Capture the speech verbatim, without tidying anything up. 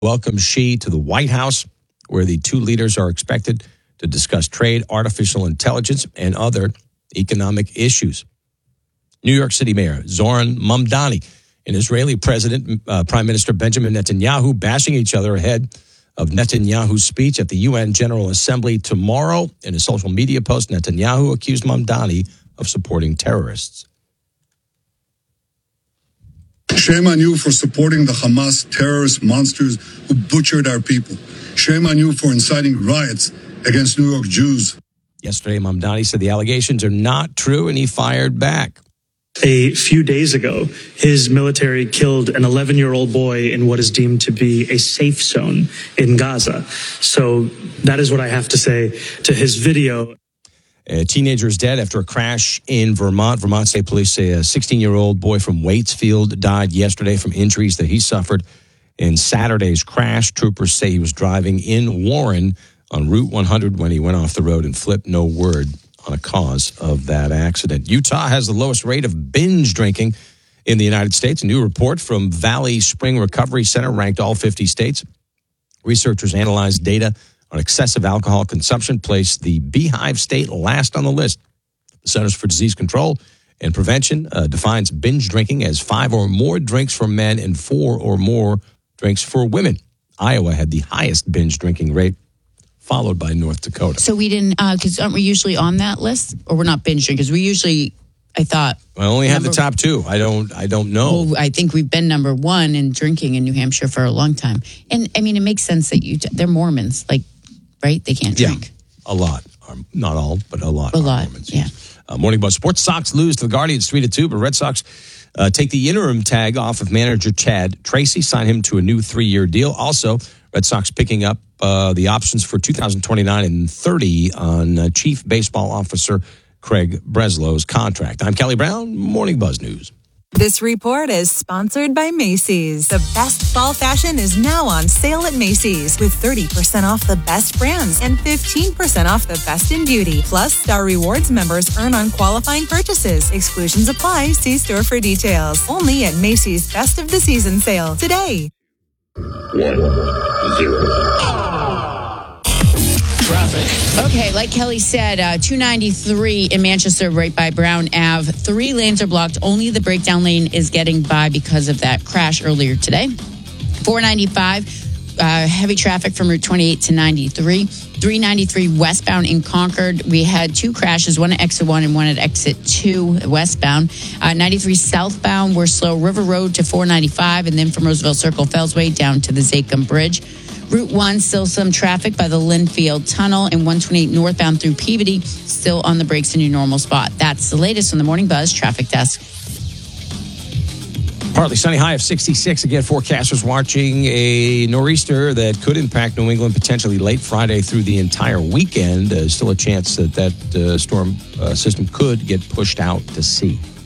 welcomed Xi to the White House, where the two leaders are expected to discuss trade, artificial intelligence, and other economic issues. New York City Mayor Zoran Mamdani and Israeli President, uh, Prime Minister Benjamin Netanyahu bashing each other ahead of Netanyahu's speech at the U N General Assembly tomorrow. In a social media post, Netanyahu accused Mamdani of supporting terrorists. Shame on you for supporting the Hamas terrorist monsters who butchered our people. Shame on you for inciting riots against New York Jews. Yesterday, Mamdani said the allegations are not true, and he fired back. A few days ago, his military killed an eleven-year-old boy in what is deemed to be a safe zone in Gaza. So that is what I have to say to his video. A teenager is dead after a crash in Vermont. Vermont State Police say a sixteen-year-old boy from Waitsfield died yesterday from injuries that he suffered in Saturday's crash. Troopers say he was driving in Warren on Route one hundred when he went off the road and flipped. No word on a cause of that accident. Utah has the lowest rate of binge drinking in the United States. A new report from Valley Spring Recovery Center ranked all fifty states. Researchers analyzed data on excessive alcohol consumption, placed the Beehive State last on the list. The Centers for Disease Control and Prevention uh, defines binge drinking as five or more drinks for men and four or more drinks for women. Iowa had the highest binge drinking rate, followed by North Dakota. So we didn't, because uh, aren't we usually on that list? Or we're not binging? Because we usually, I thought. I only had number, the top two. I don't I don't know. Well, I think we've been number one in drinking in New Hampshire for a long time. And, I mean, it makes sense that you, they're Mormons, like, right? They can't drink. Yeah, a lot. Um, not all, but a lot. A lot, Mormons, yeah. Uh, Morning Buzz Sports. Sox lose to the Guardians three to two, but Red Sox uh, take the interim tag off of manager Chad Tracy, sign him to a new three-year deal. Also, Red Sox picking up uh, the options for two thousand twenty-nine and thirty on uh, Chief Baseball Officer Craig Breslow's contract. I'm Kelly Brown, Morning Buzz News. This report is sponsored by Macy's. The best fall fashion is now on sale at Macy's with thirty percent off the best brands and fifteen percent off the best in beauty. Plus, Star Rewards members earn on qualifying purchases. Exclusions apply. See store for details. Only at Macy's Best of the Season sale today. One, zero. Traffic. Okay, like Kelly said, uh, two ninety-three in Manchester, right by Brown Avenue. Three lanes are blocked. Only the breakdown lane is getting by because of that crash earlier today. four ninety-five, uh, heavy traffic from Route twenty-eight to ninety-three. three ninety-three westbound in Concord. We had two crashes, one at exit one and one at exit two westbound. Uh, ninety-three southbound, we're slow. River Road to four ninety-five, and then from Roosevelt Circle, Fellsway down to the Zachem Bridge. Route one, still some traffic by the Linfield Tunnel, and one twenty-eight northbound through Peabody, still on the brakes in your normal spot. That's the latest on the Morning Buzz Traffic Desk. Partly sunny, high of sixty-six. Again, forecasters watching a nor'easter that could impact New England potentially late Friday through the entire weekend. Uh, still a chance that that uh, storm uh, system could get pushed out to sea.